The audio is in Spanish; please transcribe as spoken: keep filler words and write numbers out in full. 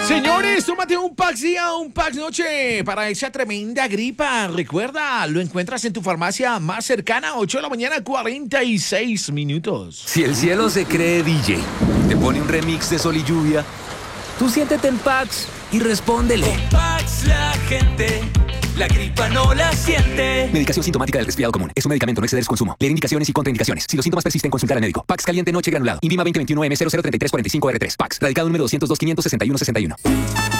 Señores, tómate un Pax día, un Pax noche para esa tremenda gripa. Recuerda, lo encuentras en tu farmacia más cercana, ocho de la mañana, cuarenta y seis minutos. Si el cielo se cree D J, te pone un remix de Sol y Lluvia, tú siéntete en Pax y respóndele. Con Pax la gente, la gripa no la siente. Medicación sintomática del resfriado común. Es un medicamento, no exceder su consumo. Leer indicaciones y contraindicaciones. Si los síntomas persisten, consultar al médico. Pax caliente noche granulado. INVIMA veinte veintiuno M cero cero treinta y tres cuarenta y cinco R tres. Pax. Radicado número doscientos dos, quinientos sesenta y uno sesenta y uno.